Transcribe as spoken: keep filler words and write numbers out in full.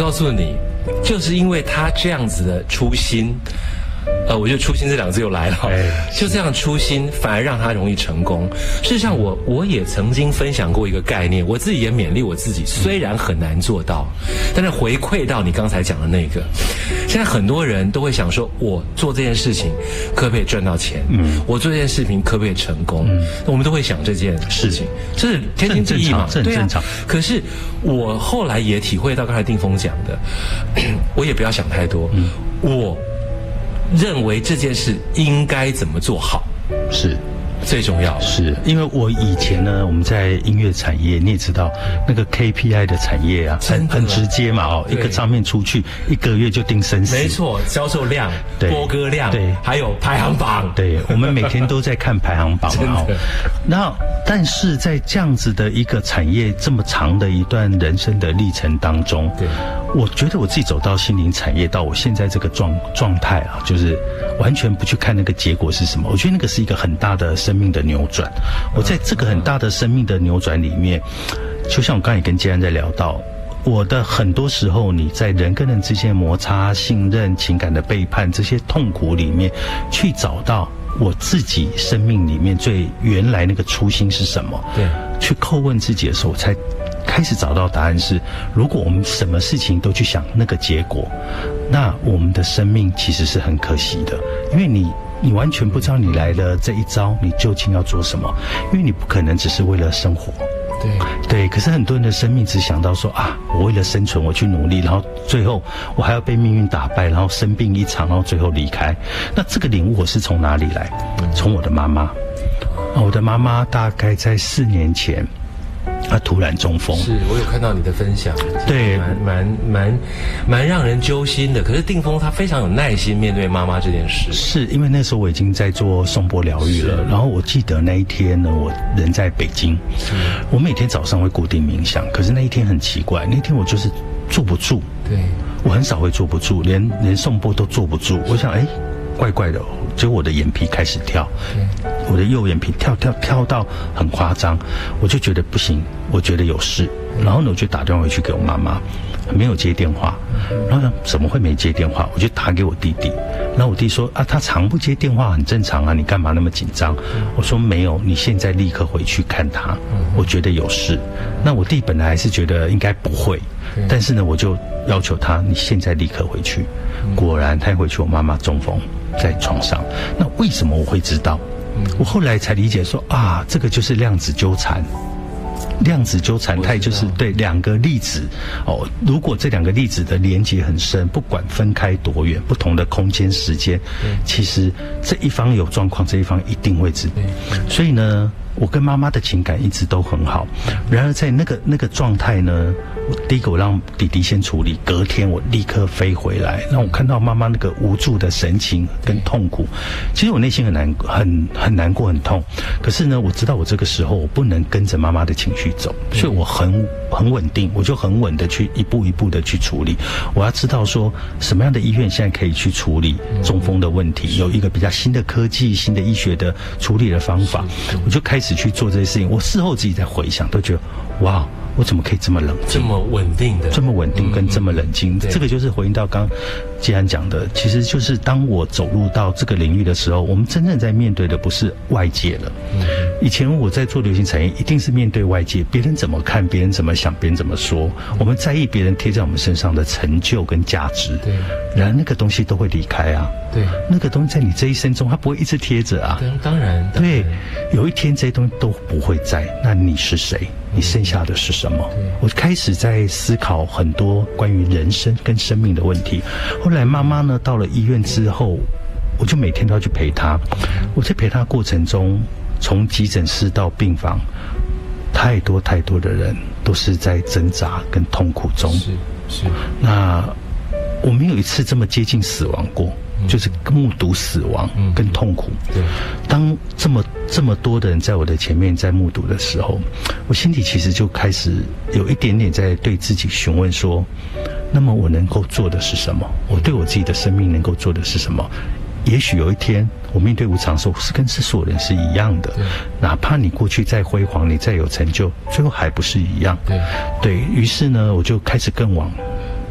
告诉你，就是因为他这样子的初心。呃，我觉得初心这两个字又来了，就这样初心反而让他容易成功。事实上我，我我也曾经分享过一个概念，我自己也勉励我自己，虽然很难做到，但是回馈到你刚才讲的那个，现在很多人都会想说，我做这件事情可不可以赚到钱？嗯，我做这件事情可不可以成功？嗯，我们都会想这件事情，这是天经地义嘛， 这很正常。 对啊，可是我后来也体会到刚才定峰讲的，我也不要想太多，嗯，我认为这件事应该怎么做好是最重要的。 是因为我以前呢，我们在音乐产业，你也知道那个 K P I 的产业啊，很很直接嘛哦，一个唱片出去一个月就定生死， 没错，销售量、播歌量，对，还有排行榜， 对，我们每天都在看排行榜嘛哦。那但是在这样子的一个产业这么长的一段人生的历程当中，对，我觉得我自己走到心灵产业，到我现在这个状状态啊，就是完全不去看那个结果是什么。我觉得那个是一个很大的生命的扭转。我在这个很大的生命的扭转里面，就像我刚才也跟杰安在聊到，我的很多时候你在人跟人之间的摩擦、信任、情感的背叛这些痛苦里面，去找到我自己生命里面最原来那个初心是什么？对，去叩问自己的时候，我才开始找到答案是：如果我们什么事情都去想那个结果，那我们的生命其实是很可惜的，因为你你完全不知道你来了这一招，你究竟要做什么，因为你不可能只是为了生活。对对，可是很多人的生命只想到说啊，我为了生存我去努力，然后最后我还要被命运打败，然后生病一场，然后最后离开。那这个领悟我是从哪里来？从我的妈妈。我的妈妈大概在四年前，她突然中风。 是我有看到你的分享， 对， 蛮蛮蛮蛮让人揪心的。可是定峰他非常有耐心面对妈妈这件事， 是因为那时候我已经在做颂钵疗愈了。然后我记得那一天呢，我人在北京，我每天早上会固定冥想，可是那一天很奇怪，那天我就是坐不住。对，我很少会坐不住，连连颂钵都坐不住。我想，哎，怪怪的，结果我的眼皮开始跳，我的右眼皮跳跳跳到很夸张，我就觉得不行，我觉得有事，然后呢，我就打电话回去给我妈妈，没有接电话，然后怎么会没接电话？我就打给我弟弟，然后我弟说啊，他常不接电话很正常啊，你干嘛那么紧张？我说没有，你现在立刻回去看他，我觉得有事。那我弟本来还是觉得应该不会，但是呢，我就要求他，你现在立刻回去。果然，他回去，我妈妈中风在床上。那为什么我会知道？我后来才理解说啊，这个就是量子纠缠。量子纠缠态就是对两个粒子哦，如果这两个粒子的连接很深，不管分开多远，不同的空间时间，其实这一方有状况，这一方一定会知道。所以呢，我跟妈妈的情感一直都很好。然而在那个那个状态呢，第一个我让弟弟先处理，隔天我立刻飞回来，让我看到妈妈那个无助的神情跟痛苦。其实我内心很难很很难过很痛，可是呢，我知道我这个时候我不能跟着妈妈的情绪走，所以我很很稳定，我就很稳的去一步一步的去处理。我要知道说什么样的医院现在可以去处理中风的问题，有一个比较新的科技、新的医学的处理的方法，我就开始去做这些事情。我事后自己在回想，都觉得哇，我怎么可以这么冷静， 这么稳定的， 这么稳定跟这么冷静？这个就是回应到刚既然讲的，其实就是当我走入到这个领域的时候，我们真正在面对的不是外界了。以前我在做流行产业，一定是面对外界，别人怎么看，别人怎么想，别人怎么说，我们在意别人贴在我们身上的成就跟价值。对，然而那个东西都会离开啊。对，那个东西在你这一生中，它不会一直贴着啊。 对，当然。 对，有一天这些东西都不会在，那你是谁？你剩下的是什么？我开始在思考很多关于人生跟生命的问题。后来妈妈呢，到了医院之后，我就每天都要去陪她。我在陪她过程中，从急诊室到病房，太多太多的人都是在挣扎跟痛苦中。是是。那我没有一次这么接近死亡过。就是目睹死亡跟痛苦。对，当这么这么多的人在我的前面在目睹的时候，我心里其实就开始有一点点在对自己询问说，那么我能够做的是什么？我对我自己的生命能够做的是什么？也许有一天我面对无常的时候，是跟所有人是一样的，哪怕你过去再辉煌，你再有成就，最后还不是一样。对，对于是呢，我就开始更往